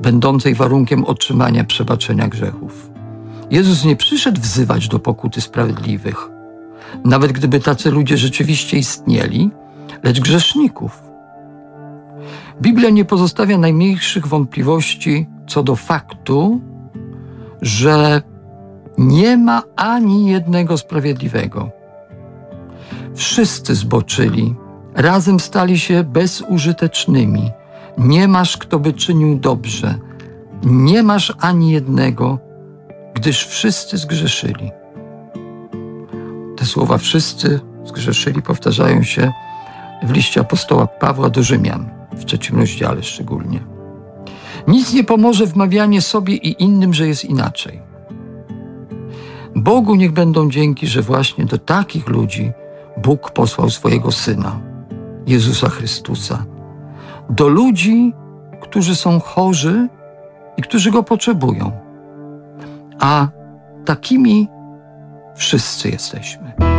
będącej warunkiem otrzymania przebaczenia grzechów. Jezus nie przyszedł wzywać do pokuty sprawiedliwych, nawet gdyby tacy ludzie rzeczywiście istnieli, lecz grzeszników. Biblia nie pozostawia najmniejszych wątpliwości co do faktu, że nie ma ani jednego sprawiedliwego. Wszyscy zboczyli, razem stali się bezużytecznymi. Nie masz, kto by czynił dobrze. Nie masz ani jednego, gdyż wszyscy zgrzeszyli. Te słowa wszyscy zgrzeszyli powtarzają się w liście apostoła Pawła do Rzymian, w 3 rozdziale szczególnie. Nic nie pomoże wmawianie sobie i innym, że jest inaczej. Bogu niech będą dzięki, że właśnie do takich ludzi Bóg posłał swojego Syna, Jezusa Chrystusa. Do ludzi, którzy są chorzy i którzy Go potrzebują. A takimi wszyscy jesteśmy.